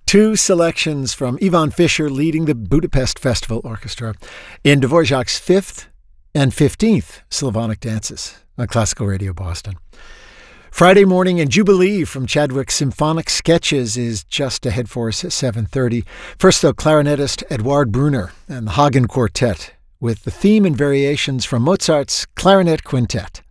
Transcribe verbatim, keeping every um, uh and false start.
Two selections from Ivan Fischer leading the Budapest Festival Orchestra in Dvorak's fifth and fifteenth Slavonic dances on Classical Radio Boston. Friday morning and Jubilee from Chadwick's Symphonic Sketches is just ahead for us at seven thirty. First, though, clarinetist Eduard Brunner and the Hagen Quartet with the theme and variations from Mozart's Clarinet Quintet.